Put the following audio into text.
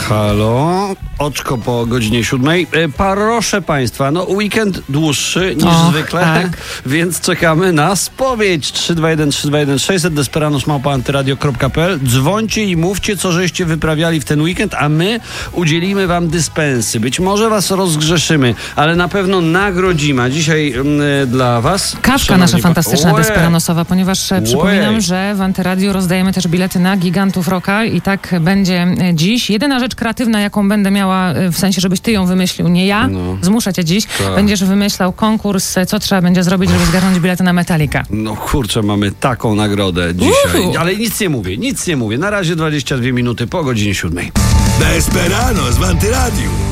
Halo, oczko po godzinie 7. Proszę Państwa, weekend dłuższy niż zwykle, tak. Więc czekamy na spowiedź. 321 321 600 desperano@antyradio.pl. Dzwońcie i mówcie, co żeście wyprawiali w ten weekend, a my udzielimy wam dyspensy. Być może was rozgrzeszymy, ale na pewno nagrodzimy. A dzisiaj dla was Kawka nasza fantastyczna, desperanosowa, ponieważ przypominam, że w Antyradiu rozdajemy też bilety na Gigantów Rocka i tak będzie dziś. Jedyna rzecz kreatywna, jaką będę miała, w sensie, żebyś ty ją wymyślił, nie ja, zmuszę cię dziś, będziesz wymyślał konkurs, co trzeba będzie zrobić, żeby zgarnąć bilety na Metallica. No kurczę, mamy taką nagrodę dzisiaj. Ale nic nie mówię. Na razie 22 minuty po godzinie 7. Desperanos w Antyradiu.